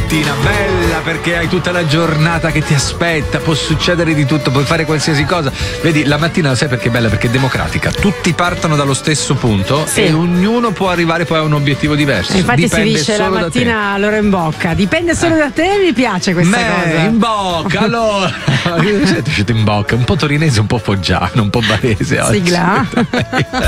mattina, bella perché hai tutta la giornata che ti aspetta, può succedere di tutto, puoi fare qualsiasi cosa. Vedi, la mattina sai perché è bella? Perché è democratica, tutti partono dallo stesso punto e ognuno può arrivare poi a un obiettivo diverso. Infatti dipende si dice solo la mattina l'ora in bocca, dipende solo da te, mi piace questa cosa. In bocca, allora siete uscito in bocca, un po' torinese, un po' foggiano, un po' barese oggi. Sigla.